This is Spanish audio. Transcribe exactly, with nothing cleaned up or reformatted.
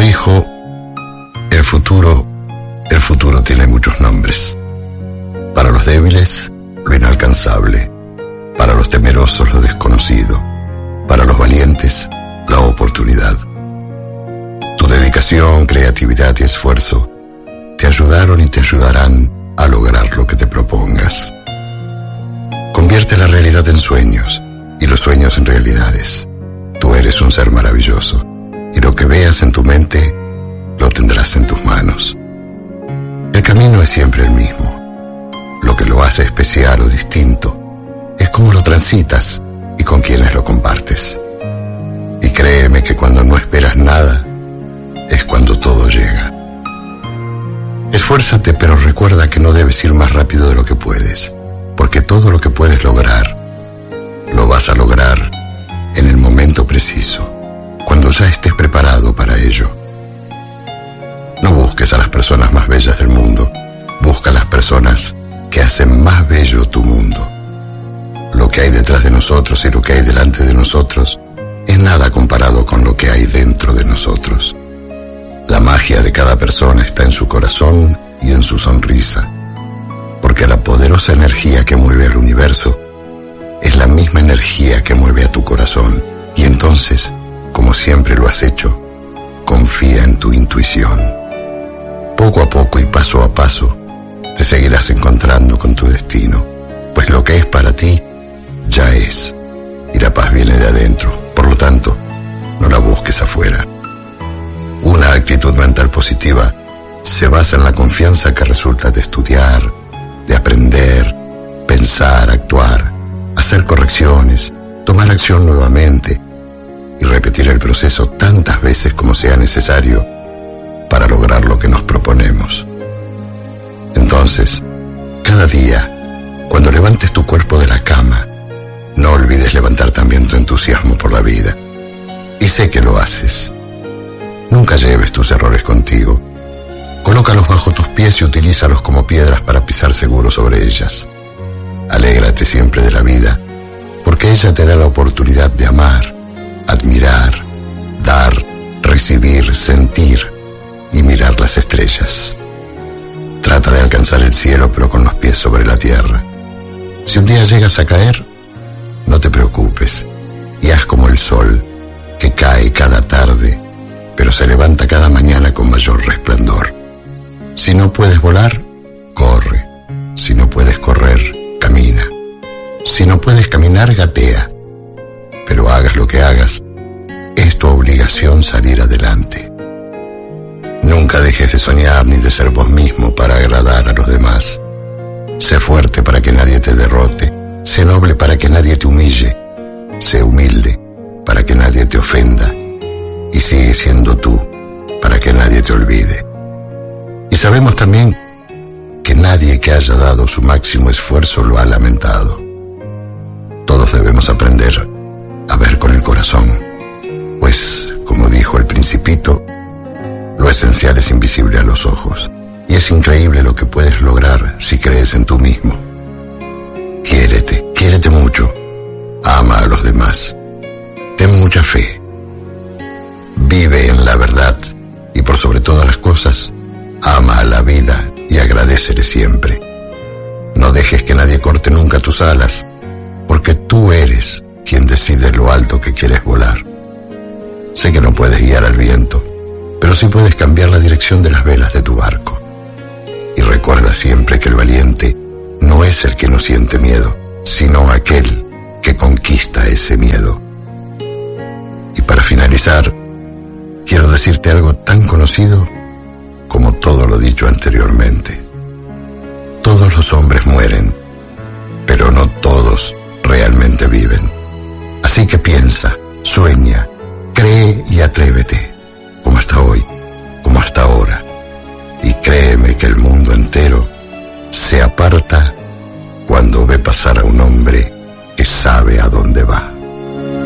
Pero hijo, el futuro, el futuro tiene muchos nombres. Para los débiles, lo inalcanzable. Para los temerosos, lo desconocido. Para los valientes, la oportunidad. Tu dedicación, creatividad y esfuerzo te ayudaron y te ayudarán a lograr lo que te propongas. Convierte la realidad en sueños y los sueños en realidades. Tú eres un ser maravilloso y lo que veas en tu mente lo tendrás en tus manos. El camino es siempre el mismo. Lo que lo hace especial o distinto es cómo lo transitas y con quienes lo compartes. Y créeme que cuando no esperas nada es cuando todo llega. Esfuérzate, pero recuerda que no debes ir más rápido de lo que puedes, porque todo lo que puedes lograr lo vas a lograr en el momento preciso, cuando ya estés preparado para ello. No busques a las personas más bellas del mundo, busca a las personas que hacen más bello tu mundo. Lo que hay detrás de nosotros y lo que hay delante de nosotros es nada comparado con lo que hay dentro de nosotros. La magia de cada persona está en su corazón y en su sonrisa, porque la poderosa energía que mueve al universo es la misma energía que mueve a tu corazón. Y entonces, como siempre lo has hecho, confía en tu intuición. Poco a poco y paso a paso, te seguirás encontrando con tu destino, pues lo que es para ti, ya es, y la paz viene de adentro. Por lo tanto, no la busques afuera. Una actitud mental positiva se basa en la confianza que resulta de estudiar, de aprender, pensar, actuar, hacer correcciones, tomar acción nuevamente y repetir el proceso tantas veces como sea necesario para lograr lo que nos proponemos. Entonces, cada día, cuando levantes tu cuerpo de la cama, no olvides levantar también tu entusiasmo por la vida. Y sé que lo haces. Nunca lleves tus errores contigo. Colócalos bajo tus pies y utilízalos como piedras para pisar seguro sobre ellas. Alégrate siempre de la vida, porque ella te da la oportunidad de amar, admirar, dar, recibir, sentir y mirar las estrellas. Trata de alcanzar el cielo, pero con los pies sobre la tierra. Si un día llegas a caer, no te preocupes y haz como el sol, que cae cada tarde, pero se levanta cada mañana con mayor resplandor. Si no puedes volar, corre. Si no puedes correr, camina. Si no puedes caminar, gatea. Pero hagas lo que hagas, es tu obligación salir adelante. Nunca dejes de soñar ni de ser vos mismo para agradar a los demás. Sé fuerte para que nadie te derrote. Sé noble para que nadie te humille. Sé humilde para que nadie te ofenda. Y sigue siendo tú para que nadie te olvide. Y sabemos también que nadie que haya dado su máximo esfuerzo lo ha lamentado. Todos debemos aprender a ver con el corazón, pues, como dijo el Principito, lo esencial es invisible a los ojos, y es increíble lo que puedes lograr si crees en tú mismo. Quiérete, quiérete mucho, ama a los demás, ten mucha fe, vive en la verdad y por sobre todas las cosas, ama a la vida y agradécele siempre. No dejes que nadie corte nunca tus alas, porque tú eres quien decide lo alto que quieres volar. Sé que no puedes guiar al viento, pero sí puedes cambiar la dirección de las velas de tu barco. Y recuerda siempre que el valiente no es el que no siente miedo, sino aquel que conquista ese miedo. Y para finalizar, quiero decirte algo tan conocido como todo lo dicho anteriormente. Todos los hombres mueren, pero no todos realmente viven. Así que piensa, sueña, cree y atrévete, como hasta hoy, como hasta ahora. Y créeme que el mundo entero se aparta cuando ve pasar a un hombre que sabe a dónde va.